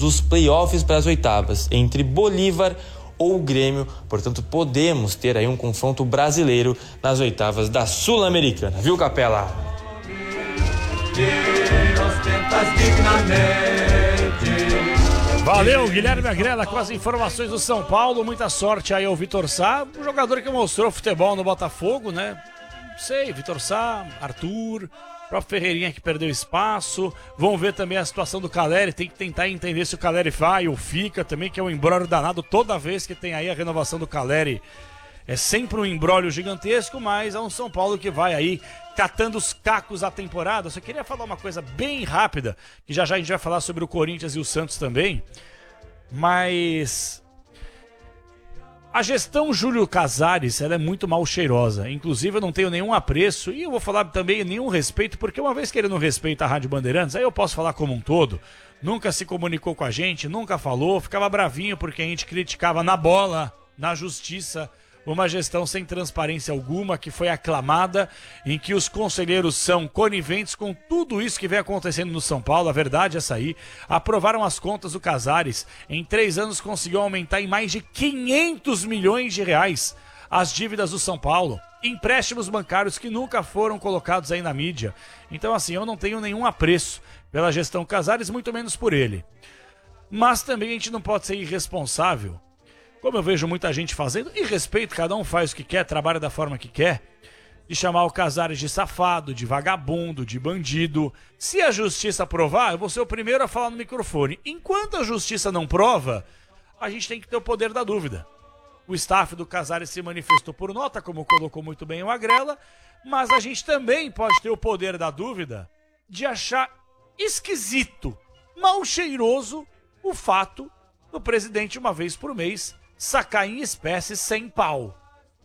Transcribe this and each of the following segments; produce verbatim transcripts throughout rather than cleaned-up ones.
dos playoffs para as oitavas entre Bolívar ou Grêmio. Portanto, podemos ter aí um confronto brasileiro nas oitavas da Sul-Americana. Viu, Capela? Valeu, Guilherme Agrela com as informações do São Paulo. Muita sorte aí ao Vitor Sá, um jogador que mostrou futebol no Botafogo, né? Não sei, Vitor Sá, Arthur, próprio Ferreirinha que perdeu espaço. Vamos ver também a situação do Caleri. Tem que tentar entender se o Caleri vai ou fica também, que é um imbróglio danado. Toda vez que tem aí a renovação do Caleri é sempre um imbróglio gigantesco, mas é um São Paulo que vai aí catando os cacos da temporada. Só queria falar uma coisa bem rápida, que já já a gente vai falar sobre o Corinthians e o Santos também, mas a gestão Júlio Casares, ela é muito mal cheirosa. Inclusive eu não tenho nenhum apreço e eu vou falar também nenhum respeito, porque uma vez que ele não respeita a Rádio Bandeirantes, aí eu posso falar como um todo. Nunca se comunicou com a gente, nunca falou, ficava bravinho porque a gente criticava na bola, na justiça, uma gestão sem transparência alguma, que foi aclamada, em que os conselheiros são coniventes com tudo isso que vem acontecendo no São Paulo. A verdade é essa aí. Aprovaram as contas do Casares. Em três anos conseguiu aumentar em mais de quinhentos milhões de reais as dívidas do São Paulo. Empréstimos bancários que nunca foram colocados aí na mídia. Então, assim, eu não tenho nenhum apreço pela gestão Casares, muito menos por ele. Mas também a gente não pode ser irresponsável, como eu vejo muita gente fazendo, e respeito, cada um faz o que quer, trabalha da forma que quer, de chamar o Casares de safado, de vagabundo, de bandido. Se a justiça provar, eu vou ser o primeiro a falar no microfone. Enquanto a justiça não prova, a gente tem que ter o poder da dúvida. O staff do Casares se manifestou por nota, como colocou muito bem o Agrela, mas a gente também pode ter o poder da dúvida de achar esquisito, mal cheiroso, o fato do presidente, uma vez por mês, sacar em espécie sem pau.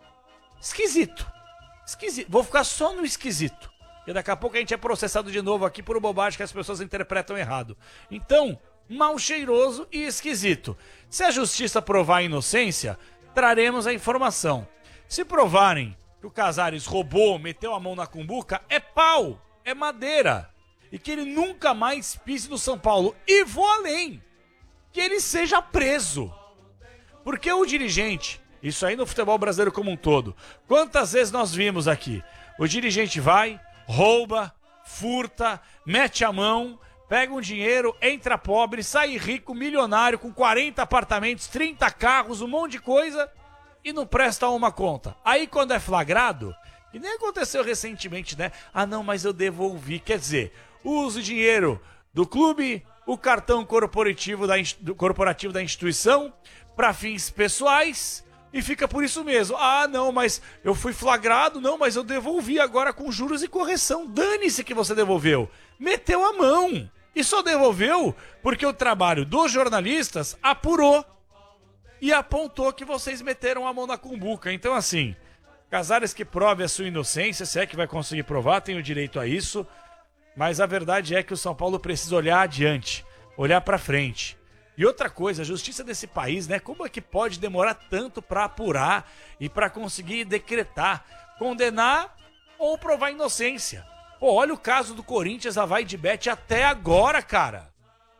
Esquisito. Esquisito. Vou ficar só no esquisito. Porque daqui a pouco a gente é processado de novo aqui por bobagem que as pessoas interpretam errado. Então, mal cheiroso e esquisito. Se a justiça provar a inocência, traremos a informação. Se provarem que o Casares roubou, meteu a mão na cumbuca, é pau, é madeira. E que ele nunca mais pise no São Paulo. E vou além. Que ele seja preso. Porque o dirigente, isso aí no futebol brasileiro como um todo, quantas vezes nós vimos aqui, o dirigente vai, rouba, furta, mete a mão, pega um dinheiro, entra pobre, sai rico, milionário, com quarenta apartamentos, trinta carros, um monte de coisa, e não presta uma conta. Aí quando é flagrado, e nem aconteceu recentemente, né? Ah não, mas eu devolvi. Quer dizer, usa o dinheiro do clube, o cartão corporativo da, corporativo da instituição, para fins pessoais, e fica por isso mesmo. Ah, não, mas eu fui flagrado, não, mas eu devolvi agora com juros e correção. Dane-se que você devolveu. Meteu a mão. E só devolveu porque o trabalho dos jornalistas apurou e apontou que vocês meteram a mão na cumbuca. Então, assim, Casares que prove a sua inocência, se é que vai conseguir provar, tem o direito a isso, mas a verdade é que o São Paulo precisa olhar adiante, olhar para frente. E outra coisa, a justiça desse país, né? Como é que pode demorar tanto para apurar e para conseguir decretar, condenar ou provar inocência? Pô, olha o caso do Corinthians, a vai de bet até agora, cara.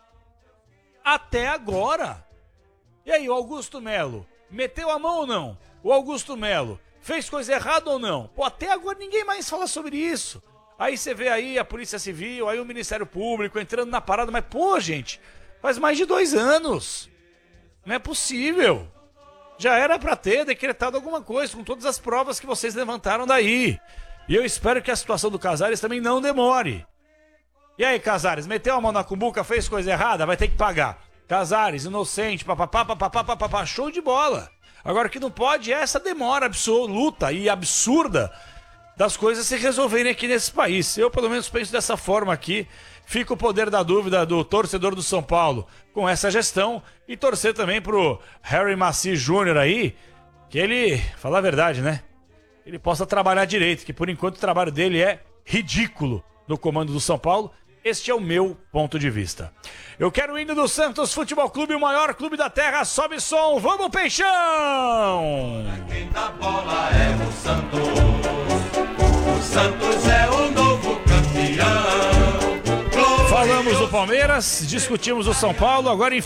Até agora. E aí, o Augusto Melo, meteu a mão ou não? O Augusto Melo fez coisa errada ou não? Pô, até agora ninguém mais fala sobre isso. Aí você vê aí a Polícia Civil, aí o Ministério Público entrando na parada, mas pô, gente... Faz mais de dois anos. Não é possível. Já era pra ter decretado alguma coisa com todas as provas que vocês levantaram daí. E eu espero que a situação do Casares também não demore. E aí, Casares, meteu a mão na cumbuca, fez coisa errada, vai ter que pagar. Casares, inocente, papapá, papapá, papapá, show de bola. Agora o que não pode é essa demora absoluta e absurda das coisas se resolverem aqui nesse país. Eu, pelo menos, penso dessa forma aqui. Fica o poder da dúvida do torcedor do São Paulo com essa gestão e torcer também pro Harry Maci Júnior aí, que ele, falar a verdade, né? Ele possa trabalhar direito, que por enquanto o trabalho dele é ridículo no comando do São Paulo. Este é o meu ponto de vista. Eu quero o hino do Santos Futebol Clube, o maior clube da terra. Sobe som, vamos, Peixão! Quem dá bola é o Santos. O Santos é o novo campeão. Falamos do Palmeiras, discutimos o São Paulo, agora em